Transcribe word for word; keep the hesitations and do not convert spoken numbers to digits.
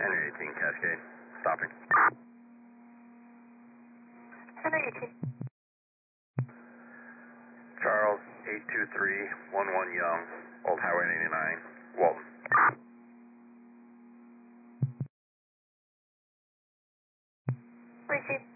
Henry eighteen Cascade, stopping. Henry eighteen. Charles, eight two three one one Young, Old Highway ninety-nine, Walton. Receive.